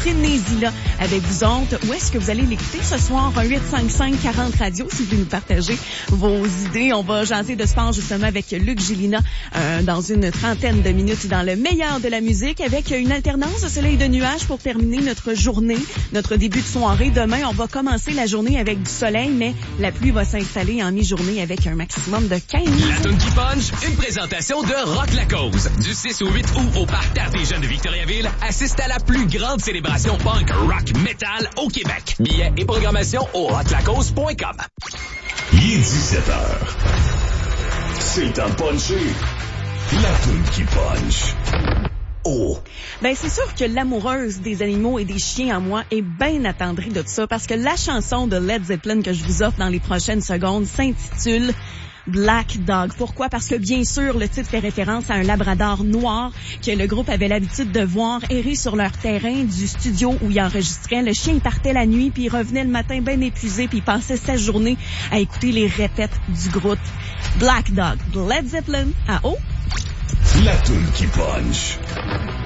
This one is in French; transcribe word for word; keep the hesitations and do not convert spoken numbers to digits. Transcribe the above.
Frénésie là avec vous autres. Où est-ce que vous allez l'écouter ce soir? Un huit cinq cinq quarante radio si vous voulez nous partager vos idées. On va jaser de sport justement avec Luc Gélina euh, dans une trentaine de minutes dans le meilleur de la musique avec une alternance de soleil et de nuages pour terminer notre journée, notre début de soirée. Demain, on va commencer la journée avec du soleil, mais la pluie va s'installer en mi-journée avec un maximum de quinze. La Toune qui punch, une présentation de Rock la Cause. Du six au huit août au Parterre des Jeunes de Victoriaville, assiste à la plus grande célébration punk, rock, metal au Québec. Billets et programmation au rock la cause point com. Il est dix-sept heures. C'est le temps de puncher. La Toune qui punch. Oh. Ben, c'est sûr que l'amoureuse des animaux et des chiens en moi est bien attendrie de tout ça parce que la chanson de Led Zeppelin que je vous offre dans les prochaines secondes s'intitule Black Dog. Pourquoi? Parce que bien sûr, le titre fait référence à un labrador noir que le groupe avait l'habitude de voir errer sur leur terrain du studio où il enregistrait. Le chien partait la nuit puis il revenait le matin bien épuisé puis il passait sa journée à écouter les répètes du groupe. Black Dog, Led Zeppelin à haut. La Toune qui punch.